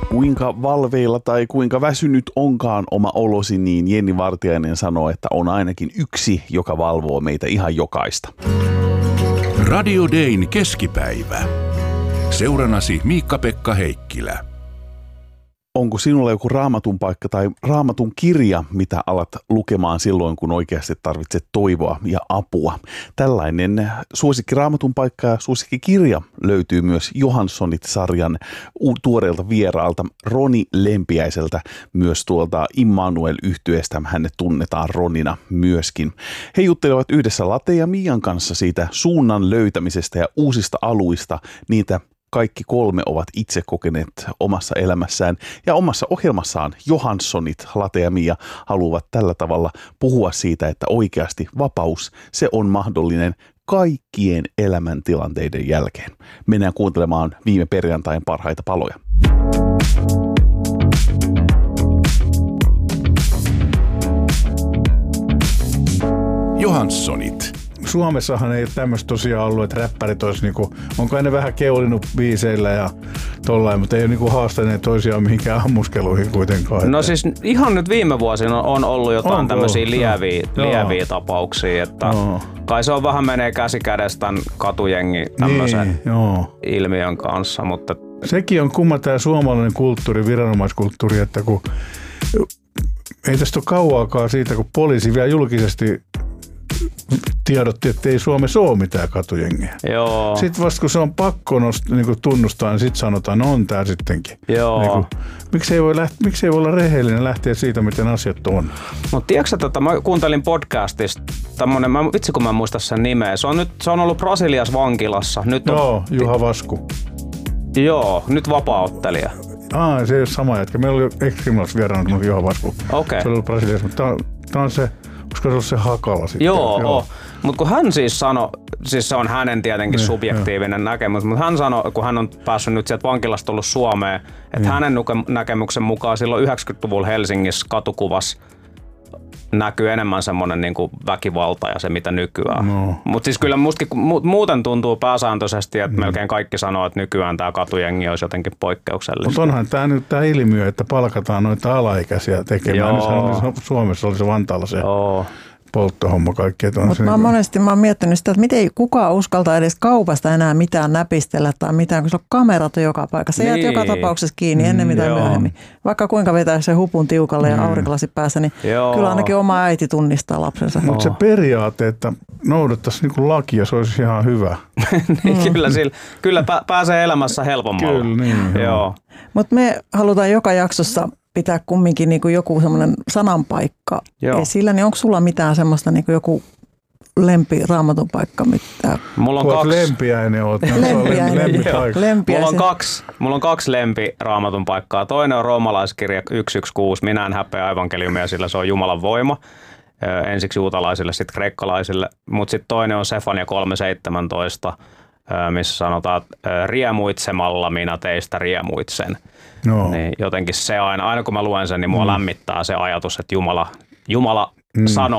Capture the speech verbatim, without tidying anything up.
Kuinka valveilla tai kuinka väsynyt onkaan oma olosi, niin Jenni Vartiainen sanoo, että on ainakin yksi, joka valvoo meitä ihan jokaista. Radio Dayn keskipäivä. Seuranasi Miikka-Pekka Heikkilä. Onko sinulla joku raamatun paikka tai raamatun kirja, mitä alat lukemaan silloin, kun oikeasti tarvitset toivoa ja apua? Tällainen suosikki raamatun paikka ja suosikki kirja löytyy myös Johanssonit-sarjan tuoreelta vieraalta Roni Lempiäiseltä, myös tuolta Immanuel-yhtyeestä. Hänet tunnetaan Ronina myöskin. He juttelevat yhdessä Late ja Mian kanssa siitä suunnan löytämisestä ja uusista aluista, niitä kaikki kolme ovat itse kokeneet omassa elämässään ja omassa ohjelmassaan Johanssonit, Late ja Mia haluavat tällä tavalla puhua siitä, että oikeasti vapaus, se on mahdollinen kaikkien elämäntilanteiden jälkeen. Mennään kuuntelemaan viime perjantain parhaita paloja. Johanssonit. Suomessahan ei ole tämmöistä tosiaan ollut, että räppärit olisi niinku, onko ne vähän keulinut biiseillä ja tollain, mutta ei ole niinku haastaneet toisiaan mihinkään ammuskeluihin kuitenkaan. No että... siis ihan nyt viime vuosina on ollut jotain Onko? tämmöisiä lieviä, no. lieviä tapauksia, että no. kai se on vähän menee käsi kädessä tämän katujengi tämmöisen niin, ilmiön kanssa, mutta sekin on kumma tämä suomalainen kulttuuri, viranomaiskulttuuri, että kun ei tästä ole kauaakaan siitä, kun poliisi vielä julkisesti tiedotti, että ei Suomessa ole mitään katujengiä. Joo. Sitten vasta kun se on pakko nost, niin tunnustaa, niin sitten sanotaan, no on tämä sittenkin. Joo. Niin kuin, miksi, ei voi läht, miksi ei voi olla rehellinen lähteä siitä, miten asiat on? Mutta tiedätkö, että mä kuuntelin podcastista tämmönen, mä, vitsi kun mä en muista sen nimeä, se on, nyt, se on ollut Brasiliassa vankilassa. Nyt on, Joo, Juha Vasku. Joo, nyt vapaaottelija. Aa, se ei ole sama jätkä. Meillä oli Ex-Criminals vieraana Juha Vasku. Okei. Okay. Se oli ollut Brasiliassa, mutta tämä on se, koska se on se Hakala sitten. Joo, Joo. Mutta kun hän siis sanoi, siis se on hänen tietenkin ne, subjektiivinen jo. näkemys, mutta hän sanoi, kun hän on päässyt nyt sieltä vankilasta tullut Suomeen, että mm. hänen näkemyksen mukaan silloin yhdeksänkymmentäluvulla Helsingissä katukuvassa näkyy enemmän semmoinen niin kuin väkivalta ja se mitä nykyään. No. Mutta siis kyllä mustakin muuten tuntuu pääsääntöisesti, että mm. melkein kaikki sanoo, että nykyään tämä katujengi olisi jotenkin poikkeuksellista. Mutta onhan tämä nyt tämä ilmiö, että palkataan noita alaikäisiä tekemään. Niin Suomessa oli se Vantaalla se Joo. polttohomma kaikki. Mutta mä, monesti, mä oon miettinyt sitä, että miten kukaan uskaltaa edes kaupasta enää mitään näpistellä tai mitään, kun se on kamerat joka paikassa. Niin. Jäät joka tapauksessa kiinni ennen mitä mm, myöhemmin. Vaikka kuinka vetää se hupun tiukalle ja mm. aurinkolasi päässä, niin joo. kyllä ainakin oma äiti tunnistaa lapsensa. Mutta se periaate, että noudattaisi niinku lakia, se olisi ihan hyvä. niin, mm. Kyllä, sillä, kyllä pääsee elämässä helpommalla. Kyllä, niin. Joo. Mutta me halutaan joka jaksossa pitää kumminkin niinku joku semmoinen sananpaikka esillä, niin onko sulla mitään semmoista niinku joku lempi raamatun paikka? Mitä? Mulla on Kun kaksi. Lempiäinen oot. Lempiäinen. Mulla on kaksi, mulla on kaksi lempi raamatun paikkaa. Toinen on roomalaiskirja yksi yksi kuusi. Minä en häpeä evankeliumia, sillä se on Jumalan voima. Ensiksi juutalaisille, sitten kreikkalaisille. Mutta sitten toinen on Sefania kolme seitsemäntoista, missä sanotaan, että riemuitsemalla minä teistä riemuitsen. No. Niin jotenkin se aina, aina kun mä luen sen, niin mua mm. lämmittää se ajatus, että Jumala, Jumala mm. sanoo